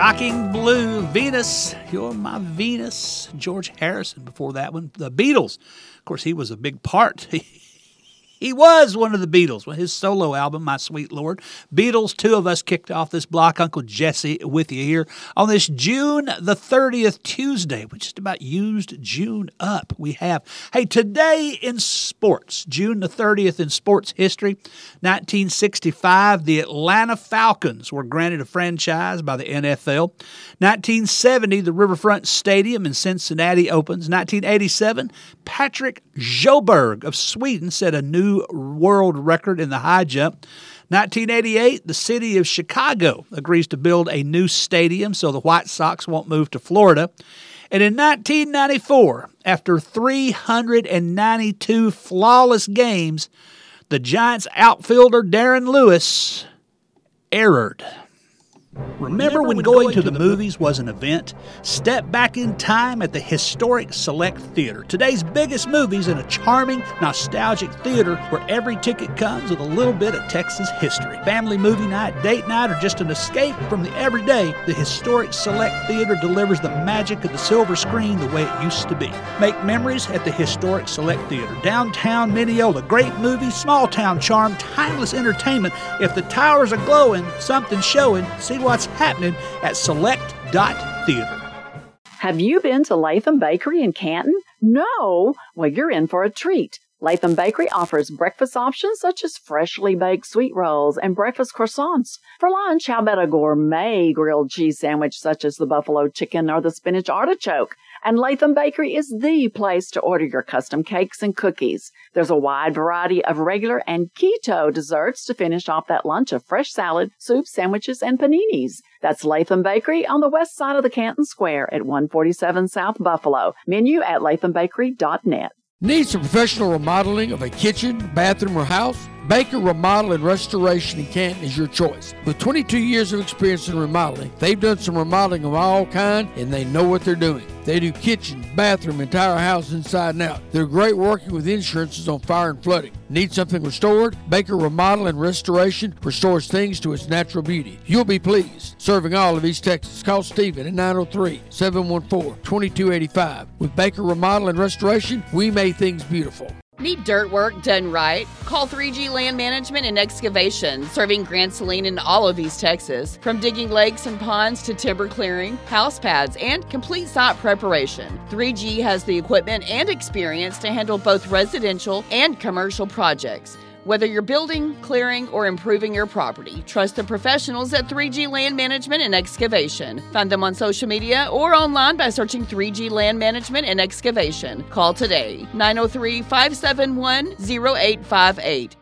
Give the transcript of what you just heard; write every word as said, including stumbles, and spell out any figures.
Shocking Blue, Venus, You're My Venus. George Harrison before that one. The Beatles, of course, he was a big part. He was one of the Beatles with his solo album, My Sweet Lord. Beatles, two of us kicked off this block. Uncle Jesse with you here on this June the thirtieth, Tuesday. We just about used June up. We have, hey, today in sports, June the thirtieth in sports history, nineteen sixty-five, the Atlanta Falcons were granted a franchise by the N F L. nineteen seventy, the Riverfront Stadium in Cincinnati opens. nineteen eighty-seven, Patrick Sjöberg of Sweden set a new world record in the high jump. nineteen eighty-eight, the city of Chicago agrees to build a new stadium so the White Sox won't move to Florida. And in nineteen ninety-four, after three hundred ninety-two flawless games, the Giants outfielder Darren Lewis errored. Remember when going to the movies was an event? Step back in time at the historic Select Theater. Today's biggest movies in a charming, nostalgic theater where every ticket comes with a little bit of Texas history. Family movie night, date night, or just an escape from the everyday, the historic Select Theater delivers the magic of the silver screen the way it used to be. Make memories at the historic Select Theater. Downtown Mineola, great movies, small town charm, timeless entertainment. If the towers are glowing, something's showing. See what's happening at select dot theater. Have you been to Latham Bakery in Canton? No? Well, you're in for a treat. Latham Bakery offers breakfast options such as freshly baked sweet rolls and breakfast croissants. For lunch, how about a gourmet grilled cheese sandwich such as the buffalo chicken or the spinach artichoke? And Latham Bakery is the place to order your custom cakes and cookies. There's a wide variety of regular and keto desserts to finish off that lunch of fresh salad, soups, sandwiches, and paninis. That's Latham Bakery on the west side of the Canton Square at one forty-seven South Buffalo. Menu at latham bakery dot net. Need some professional remodeling of a kitchen, bathroom, or house? Baker Remodel and Restoration in Canton is your choice. With twenty-two years of experience in remodeling, they've done some remodeling of all kind, and they know what they're doing. They do kitchen, bathroom, entire house inside and out. They're great working with insurances on fire and flooding. Need something restored? Baker Remodel and Restoration restores things to its natural beauty. You'll be pleased. Serving all of East Texas. Call Stephen at nine oh three, seven one four, two two eight five. With Baker Remodel and Restoration, we make things beautiful. Need dirt work done right? Call three G Land Management and Excavation, serving Grand Saline and all of East Texas. From digging lakes and ponds to timber clearing, house pads, and complete site preparation. three G has the equipment and experience to handle both residential and commercial projects. Whether you're building, clearing, or improving your property, trust the professionals at three G Land Management and Excavation. Find them on social media or online by searching three G Land Management and Excavation. Call today, nine oh three, five seven one, oh eight five eight.